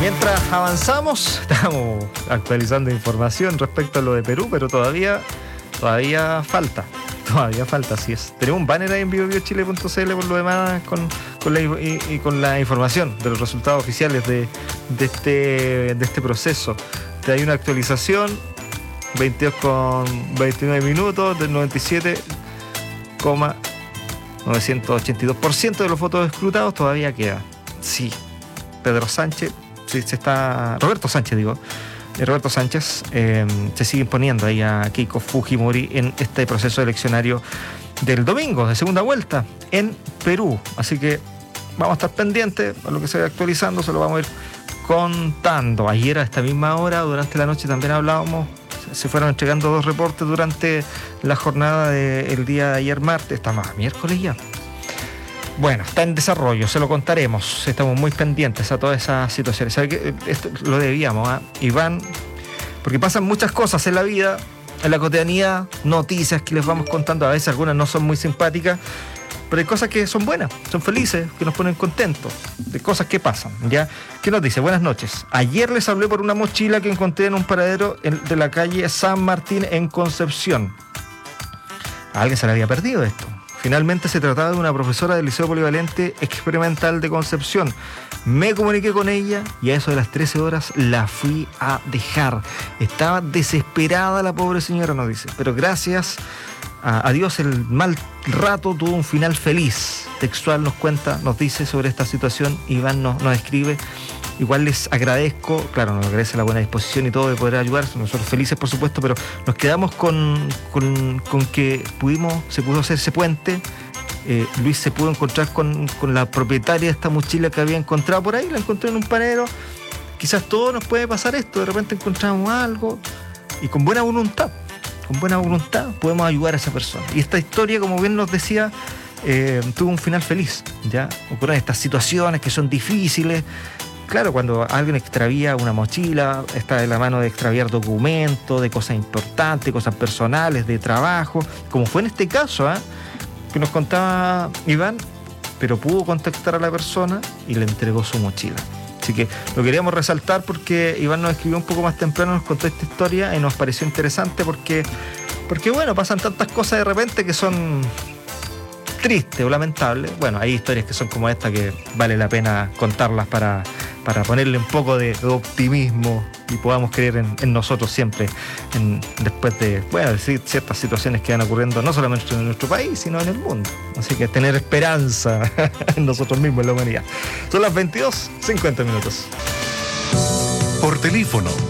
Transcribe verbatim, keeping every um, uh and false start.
Mientras avanzamos, estamos actualizando información respecto a lo de Perú, pero todavía, todavía falta. Todavía falta, así es. Tenemos un banner ahí en bio bio chile punto c l por lo demás con, con la, y, y con la información de los resultados oficiales de, de, este, de este proceso. Te hay una actualización, veintidós con veintinueve minutos, del noventa y siete coma novecientos ochenta y dos por ciento de los votos escrutados todavía queda. Sí, Pedro Sánchez, sí, se está, Roberto Sánchez digo, Roberto Sánchez eh, se sigue imponiendo ahí a Keiko Fujimori en este proceso eleccionario del domingo, de segunda vuelta, en Perú. Así que vamos a estar pendientes a lo que se vaya actualizando, se lo vamos a ir contando. Ayer a esta misma hora, durante la noche, también hablábamos, se fueron entregando dos reportes durante la jornada del día de ayer martes, estamos a miércoles ya. Bueno, está en desarrollo, se lo contaremos. Estamos muy pendientes a todas esas situaciones. ¿Sabe qué? Esto lo debíamos, ¿eh? Iván, porque pasan muchas cosas en la vida, en la cotidianidad, noticias que les vamos contando. A veces algunas no son muy simpáticas, pero hay cosas que son buenas, son felices, que nos ponen contentos, de cosas que pasan, ¿ya? ¿Qué nos dice? Buenas noches. Ayer les hablé por una mochila que encontré en un paradero de la calle San Martín en Concepción. A alguien se le había perdido esto. Finalmente se trataba de una profesora del Liceo Polivalente Experimental de Concepción. Me comuniqué con ella y a eso de las trece horas la fui a dejar. Estaba desesperada la pobre señora, nos dice. Pero gracias a, a Dios el mal rato tuvo un final feliz. Textual nos cuenta, nos dice sobre esta situación. Iván nos, nos escribe. Igual les agradezco, claro, nos agradece la buena disposición y todo de poder ayudar, nosotros felices por supuesto, pero nos quedamos con, con, con que pudimos, se pudo hacer ese puente. eh, Luis se pudo encontrar con, con la propietaria de esta mochila que había encontrado por ahí, la encontró en un panero. Quizás todo nos puede pasar esto, de repente encontramos algo y con buena voluntad, con buena voluntad podemos ayudar a esa persona. Y esta historia, como bien nos decía, eh, tuvo un final feliz, ¿ya? Ocurren estas situaciones que son difíciles. Claro, cuando alguien extravía una mochila, está de la mano de extraviar documentos, de cosas importantes, cosas personales, de trabajo, como fue en este caso, ¿eh? que nos contaba Iván, pero pudo contactar a la persona y le entregó su mochila. Así que lo queríamos resaltar porque Iván nos escribió un poco más temprano, nos contó esta historia y nos pareció interesante porque, porque bueno, pasan tantas cosas de repente que son tristes o lamentables. Bueno, hay historias que son como esta que vale la pena contarlas para... para ponerle un poco de optimismo y podamos creer en, en nosotros siempre, en, después de, bueno, decir ciertas situaciones que van ocurriendo no solamente en nuestro país, sino en el mundo. Así que tener esperanza en nosotros mismos, en la humanidad. Son las veintidós cincuenta minutos. Por teléfono